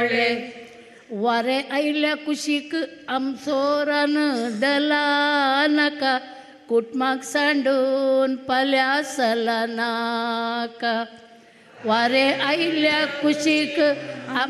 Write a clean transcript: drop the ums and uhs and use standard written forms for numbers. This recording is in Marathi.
वारे आयल्या कुशीक आमचोरान डला नाका कुटमाक सांडून पाल्या सला नाका वारे आयल्या कुशीक